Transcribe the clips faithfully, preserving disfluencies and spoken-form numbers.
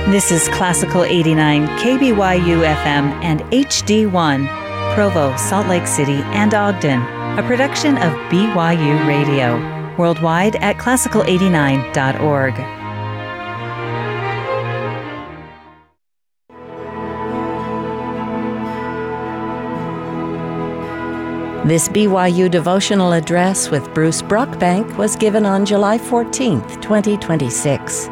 This is Classical eighty-nine, K B Y U F M and H D one, Provo, Salt Lake City, and Ogden, a production of B Y U Radio, worldwide at classical eighty-nine dot org. This B Y U devotional address with Bruce Brockbank was given on July fourteenth, twenty twenty-six.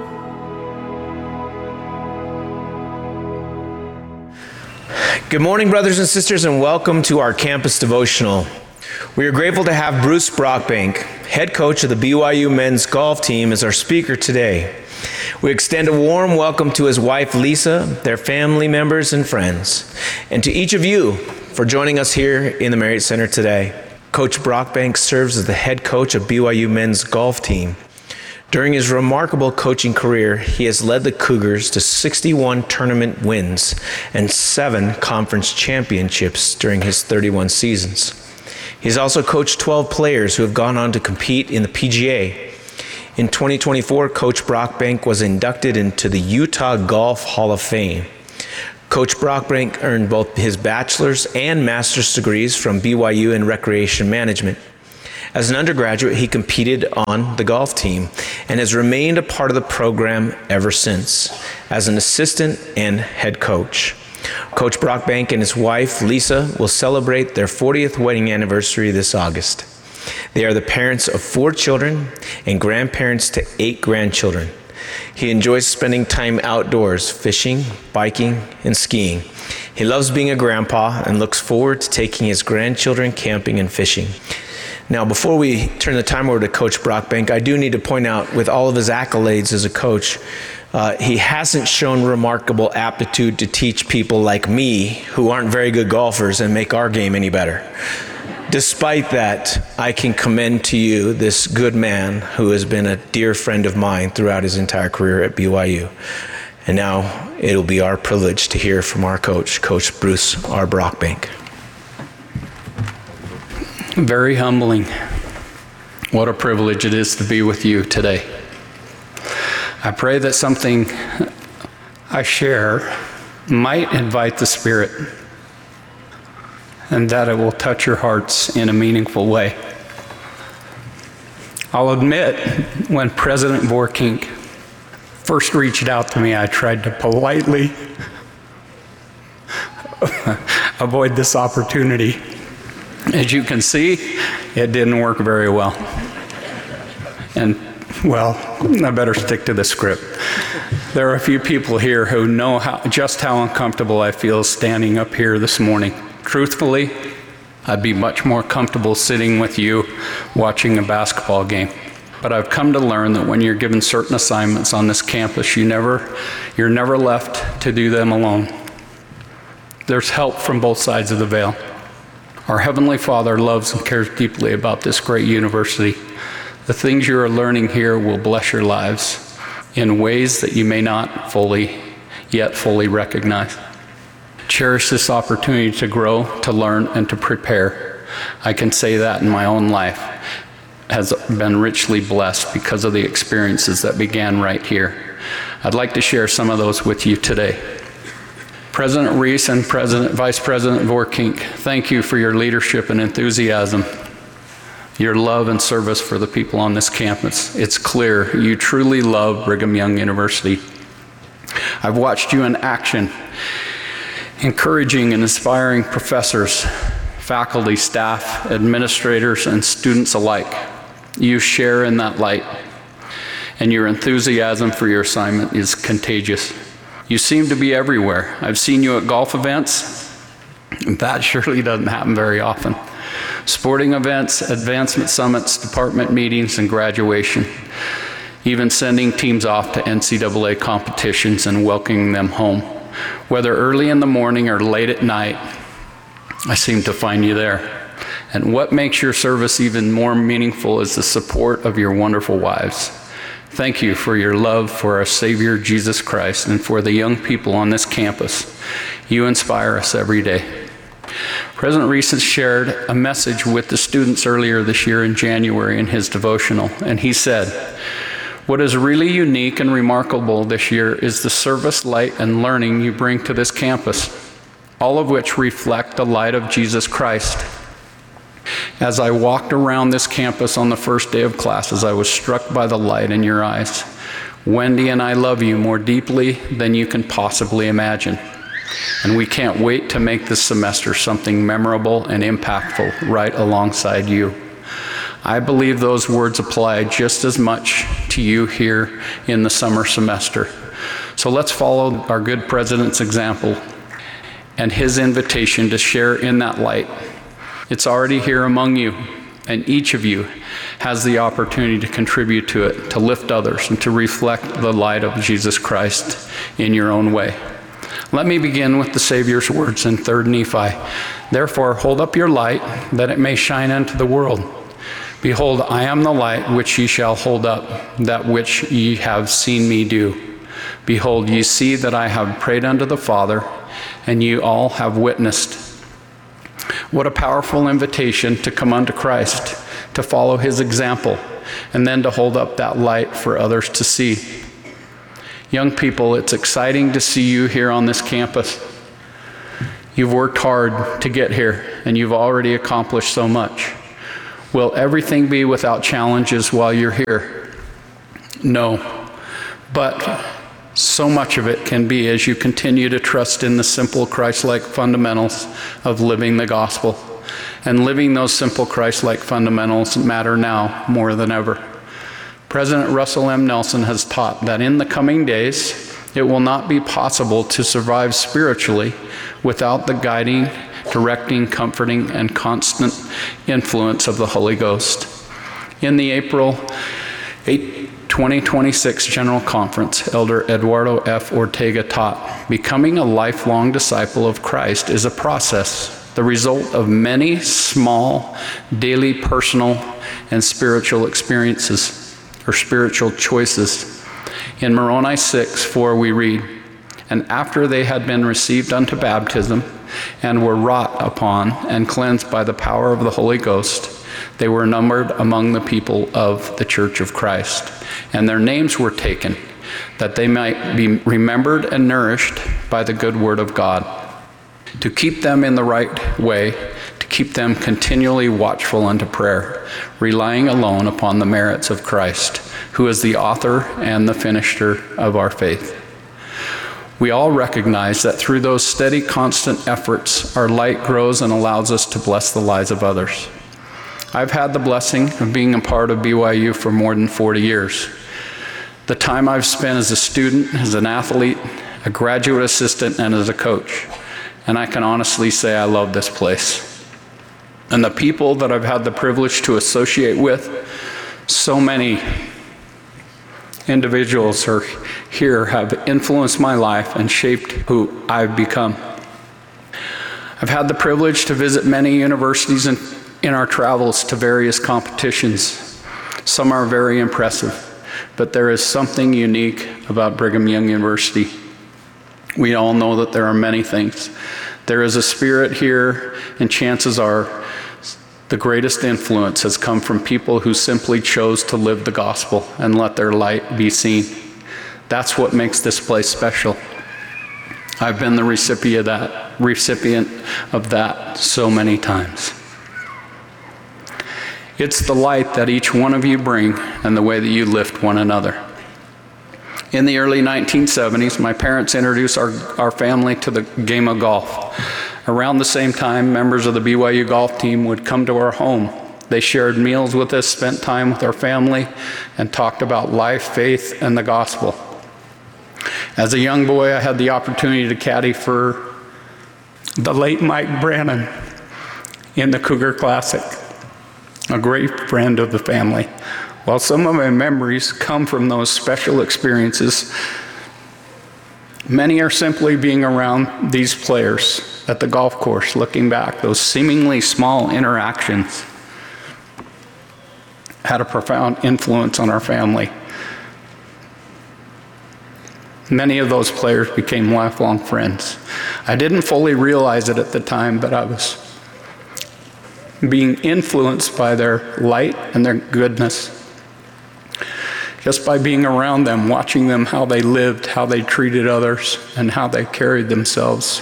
Good morning, brothers and sisters, and welcome to our campus devotional. We are grateful to have Bruce Brockbank, head coach of the B Y U men's golf team, as our speaker today. We extend a warm welcome to his wife, Lisa, their family members and friends, and to each of you for joining us here in the Marriott Center today. Coach Brockbank serves as the head coach of B Y U men's golf team. During his remarkable coaching career, he has led the Cougars to sixty-one tournament wins and seven conference championships during his thirty-one seasons. He's also coached twelve players who have gone on to compete in the P G A. In twenty twenty-four, Coach Brockbank was inducted into the Utah Golf Hall of Fame. Coach Brockbank earned both his bachelor's and master's degrees from B Y U in recreation management. As an undergraduate, he competed on the golf team and has remained a part of the program ever since, as an assistant and head coach. Coach Brockbank and his wife, Lisa, will celebrate their fortieth wedding anniversary this August. They are the parents of four children and grandparents to eight grandchildren. He enjoys spending time outdoors, fishing, biking, and skiing. He loves being a grandpa and looks forward to taking his grandchildren camping and fishing. Now, before we turn the time over to Coach Brockbank, I do need to point out, with all of his accolades as a coach, uh, he hasn't shown remarkable aptitude to teach people like me, who aren't very good golfers, and make our game any better. Despite that, I can commend to you this good man who has been a dear friend of mine throughout his entire career at B Y U. And now it'll be our privilege to hear from our coach, Coach Bruce R. Brockbank. Very humbling. What a privilege it is to be with you today. I pray that something I share might invite the Spirit, and that it will touch your hearts in a meaningful way. I'll admit, when President Vorkink first reached out to me, I tried to politely avoid this opportunity. As you can see, it didn't work very well. And, well, I better stick to the script. There are a few people here who know how, just how uncomfortable I feel standing up here this morning. Truthfully, I'd be much more comfortable sitting with you watching a basketball game. But I've come to learn that when you're given certain assignments on this campus, you never, you're never left to do them alone. There's help from both sides of the veil. Our Heavenly Father loves and cares deeply about this great university. The things you are learning here will bless your lives in ways that you may not fully, yet fully recognize. Cherish this opportunity to grow, to learn, and to prepare. I can say that in my own life has been richly blessed because of the experiences that began right here. I'd like to share some of those with you today. President Reese and President, Vice President Vorkink, thank you for your leadership and enthusiasm, your love and service for the people on this campus. It's clear you truly love Brigham Young University. I've watched you in action, encouraging and inspiring professors, faculty, staff, administrators, and students alike. You share in that light, and your enthusiasm for your assignment is contagious. You seem to be everywhere. I've seen you at golf events. That surely doesn't happen very often. Sporting events, advancement summits, department meetings, and graduation. Even sending teams off to N C double A competitions and welcoming them home. Whether early in the morning or late at night, I seem to find you there. And what makes your service even more meaningful is the support of your wonderful wives. Thank you for your love for our Savior, Jesus Christ, and for the young people on this campus. You inspire us every day. President Reese has shared a message with the students earlier this year in January in his devotional, and he said, What is really unique and remarkable this year is the service, light, and learning you bring to this campus, all of which reflect the light of Jesus Christ. As I walked around this campus on the first day of classes, I was struck by the light in your eyes. Wendy and I love you more deeply than you can possibly imagine. And we can't wait to make this semester something memorable and impactful right alongside you. I believe those words apply just as much to you here in the summer semester. So let's follow our good president's example and his invitation to share in that light. It's already here among you, and each of you has the opportunity to contribute to it, to lift others, and to reflect the light of Jesus Christ in your own way. Let me begin with the Savior's words in Third Nephi. Therefore, hold up your light, that it may shine unto the world. Behold, I am the light which ye shall hold up, that which ye have seen me do. Behold, ye see that I have prayed unto the Father, and ye all have witnessed. What a powerful invitation to come unto Christ, to follow his example, and then to hold up that light for others to see. Young people, it's exciting to see you here on this campus. You've worked hard to get here, and you've already accomplished so much. Will everything be without challenges while you're here? No. But so much of it can be as you continue to trust in the simple Christ-like fundamentals of living the gospel. And living those simple Christ-like fundamentals matter now more than ever. President Russell M. Nelson has taught that in the coming days, it will not be possible to survive spiritually without the guiding, directing, comforting, and constant influence of the Holy Ghost. In the April eighth, twenty twenty-six General Conference, Elder Eduardo F. Ortega taught, becoming a lifelong disciple of Christ is a process, the result of many small, daily personal and spiritual experiences, or spiritual choices. In Moroni six four we read, and after they had been received unto baptism, and were wrought upon and cleansed by the power of the Holy Ghost, they were numbered among the people of the Church of Christ. And their names were taken, that they might be remembered and nourished by the good word of God, to keep them in the right way, to keep them continually watchful unto prayer, relying alone upon the merits of Christ, who is the author and the finisher of our faith. We all recognize that through those steady, constant efforts, our light grows and allows us to bless the lives of others. I've had the blessing of being a part of B Y U for more than forty years. The time I've spent as a student, as an athlete, a graduate assistant, and as a coach. And I can honestly say I love this place. And the people that I've had the privilege to associate with, so many individuals are here have influenced my life and shaped who I've become. I've had the privilege to visit many universities in, in our travels to various competitions. Some are very impressive, but there is something unique about Brigham Young University. We all know that there are many things. There is a spirit here, and chances are the greatest influence has come from people who simply chose to live the gospel and let their light be seen. That's what makes this place special. I've been the recipient of that, recipient of that so many times. It's the light that each one of you bring and the way that you lift one another. In the early nineteen seventies, my parents introduced our, our family to the game of golf. Around the same time, members of the B Y U golf team would come to our home. They shared meals with us, spent time with our family, and talked about life, faith, and the gospel. As a young boy, I had the opportunity to caddy for the late Mike Brannon in the Cougar Classic, a great friend of the family. While some of my memories come from those special experiences, many are simply being around these players at the golf course, looking back. Those seemingly small interactions had a profound influence on our family. Many of those players became lifelong friends. I didn't fully realize it at the time, but I was being influenced by their light and their goodness. Just by being around them, watching them, how they lived, how they treated others, and how they carried themselves,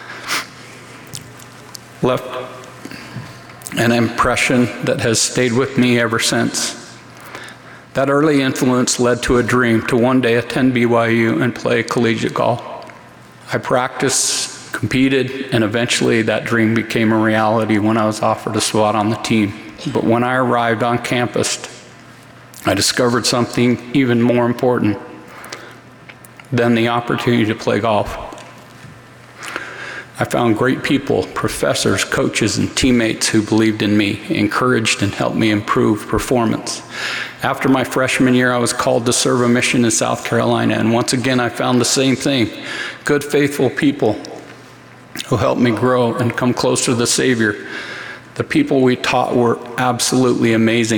left an impression that has stayed with me ever since. That early influence led to a dream to one day attend B Y U and play collegiate golf. I practiced, competed, and eventually that dream became a reality when I was offered a spot on the team. But when I arrived on campus, I discovered something even more important than the opportunity to play golf. I found great people, professors, coaches, and teammates who believed in me, encouraged and helped me improve performance. After my freshman year, I was called to serve a mission in South Carolina, and once again I found the same thing. Good, faithful people who helped me grow and come closer to the Savior. The people we taught were absolutely amazing.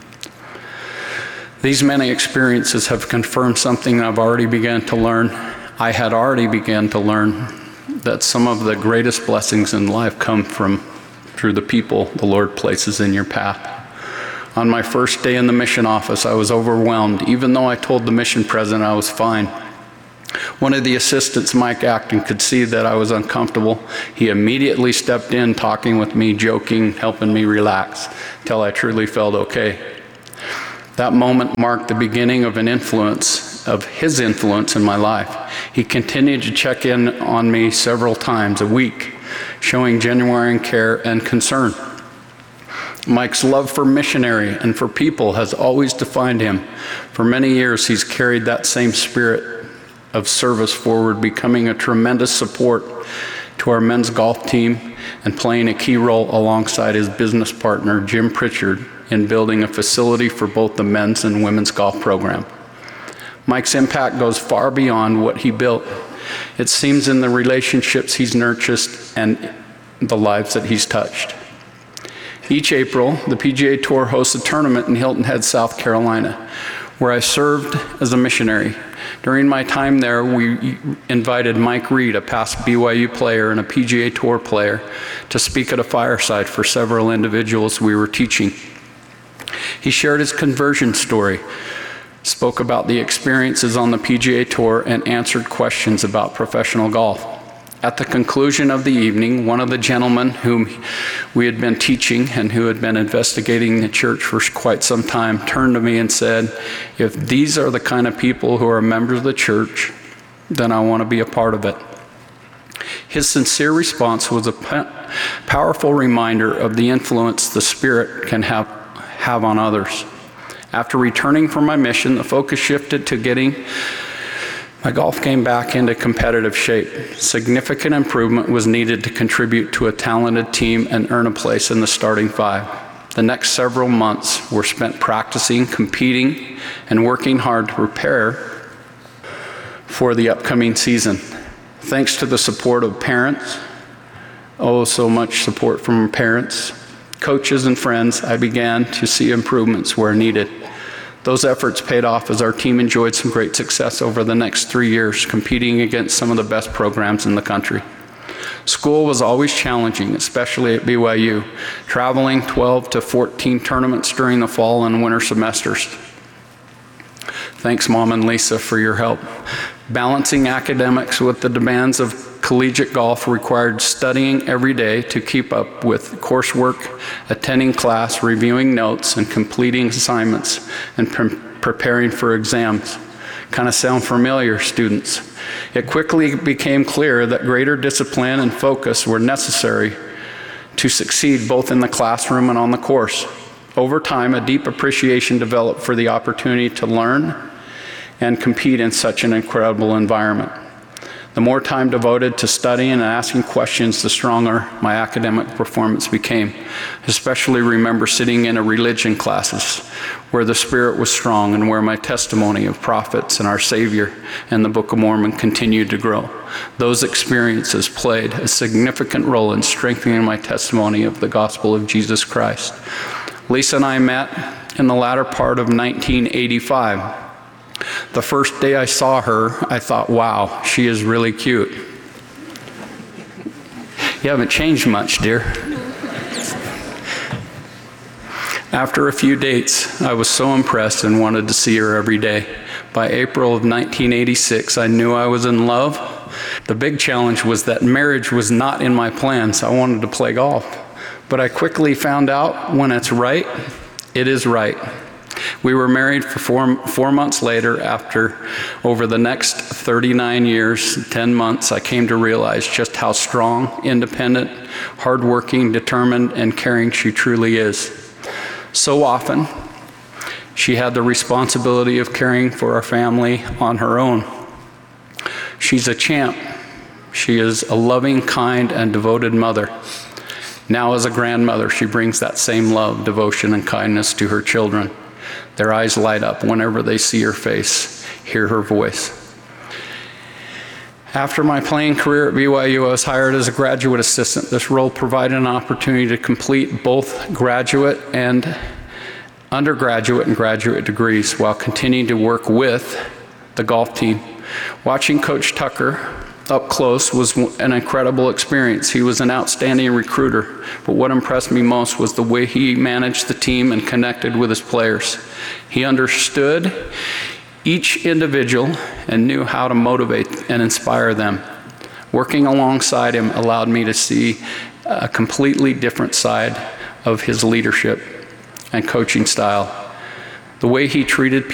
These many experiences have confirmed something I've already begun to learn. I had already begun to learn that some of the greatest blessings in life come from through the people the Lord places in your path. On my first day in the mission office, I was overwhelmed, even though I told the mission president I was fine. One of the assistants, Mike Acton, could see that I was uncomfortable. He immediately stepped in, talking with me, joking, helping me relax, till I truly felt okay. That moment marked the beginning of an influence, of his influence in my life. He continued to check in on me several times a week, showing genuine care and concern. Mike's love for missionary and for people has always defined him. For many years, he's carried that same spirit of service forward, becoming a tremendous support to our men's golf team and playing a key role alongside his business partner, Jim Pritchard, in building a facility for both the men's and women's golf program. Mike's impact goes far beyond what he built. It seems in the relationships he's nurtured and the lives that he's touched. Each April, the P G A Tour hosts a tournament in Hilton Head, South Carolina, where I served as a missionary. During my time there, we invited Mike Reed, a past B Y U player and a P G A Tour player, to speak at a fireside for several individuals we were teaching. He shared his conversion story, spoke about the experiences on the P G A Tour, and answered questions about professional golf. At the conclusion of the evening, one of the gentlemen whom we had been teaching and who had been investigating the church for quite some time turned to me and said, "If these are the kind of people who are members of the church, then I want to be a part of it." His sincere response was a powerful reminder of the influence the Spirit can have, have on others. After returning from my mission, the focus shifted to getting my golf game back into competitive shape. Significant improvement was needed to contribute to a talented team and earn a place in the starting five. The next several months were spent practicing, competing, and working hard to prepare for the upcoming season. Thanks to the support of parents, oh, so much support from parents, coaches, and friends, I began to see improvements where needed. Those efforts paid off as our team enjoyed some great success over the next three years, competing against some of the best programs in the country. School was always challenging, especially at B Y U, traveling twelve to fourteen tournaments during the fall and winter semesters. Thanks, Mom and Lisa, for your help. Balancing academics with the demands of collegiate golf required studying every day to keep up with coursework, attending class, reviewing notes, and completing assignments, and pre- preparing for exams. Kind of sound familiar, students? It quickly became clear that greater discipline and focus were necessary to succeed both in the classroom and on the course. Over time, a deep appreciation developed for the opportunity to learn and compete in such an incredible environment. The more time devoted to studying and asking questions, the stronger my academic performance became. Especially remember sitting in a religion classes where the Spirit was strong and where my testimony of prophets and our Savior and the Book of Mormon continued to grow. Those experiences played a significant role in strengthening my testimony of the gospel of Jesus Christ. Lisa and I met in the latter part of nineteen eighty-five. The first day I saw her, I thought, wow, she is really cute. You haven't changed much, dear. After a few dates, I was so impressed and wanted to see her every day. By April of nineteen eighty-six, I knew I was in love. The big challenge was that marriage was not in my plans. I wanted to play golf. But I quickly found out when it's right, it is right. We were married for four, four months later. After over the next thirty-nine years, ten months, I came to realize just how strong, independent, hardworking, determined, and caring she truly is. So often, she had the responsibility of caring for our family on her own. She's a champ. She is a loving, kind, and devoted mother. Now as a grandmother, she brings that same love, devotion, and kindness to her children. Their eyes light up whenever they see her face, hear her voice. After my playing career at B Y U, I was hired as a graduate assistant. This role provided an opportunity to complete both graduate and undergraduate and graduate degrees while continuing to work with the golf team. Watching Coach Tucker up close was an incredible experience. He was an outstanding recruiter, but what impressed me most was the way he managed the team and connected with his players. He understood each individual and knew how to motivate and inspire them. Working alongside him allowed me to see a completely different side of his leadership and coaching style. The way he treated people